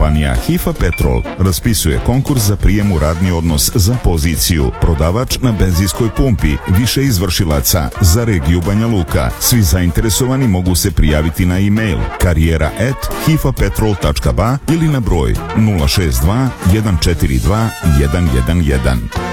Kompanija HIFA Petrol raspisuje konkurs za prijem u radni odnos za poziciju prodavač na benzinskoj pumpi, više izvršilaca za regiju Banja Luka. Svi zainteresovani mogu se prijaviti na e-mail karijera@hifapetrol.ba ili na broj 062 142 111.